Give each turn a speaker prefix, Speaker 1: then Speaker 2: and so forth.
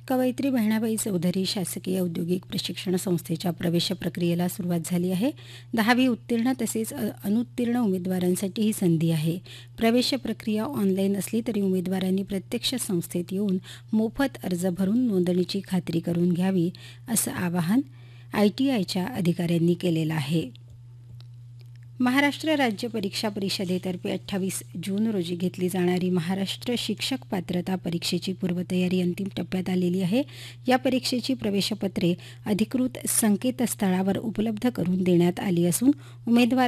Speaker 1: कवयित्री बहिणाबाई चौधरी शासकीय औद्योगिक प्रशिक्षण संस्थेच्या प्रवेश प्रक्रियेला सुरुवात झाली आहे. 10वी उत्तीर्ण तसेच अनुत्तीर्ण उमेदवारांसाठी ही संधी आहे. प्रवेश प्रक्रिया ऑनलाईन असली तरी उमेदवारांनी प्रत्यक्ष संस्थेत येऊन मोफत अर्ज भरून नोंदणीची खात्री करून घ्यावी, असं आवाहन ITIच्या अधिकाऱ्यांनी केलेलं आहे. महाराष्ट्र राज्य परीक्षा परिषदेतर्फे 28 जून रोजी घेतली जाणारी महाराष्ट्र शिक्षक पात्रता परीक्षेची पूर्वतयारी अंतिम टप्प्यात आलेली आहे. या परीक्षेची प्रवेशपत्रे अधिकृत संकेतस्थळावर उपलब्ध करून देण्यात आली असून उमेदवार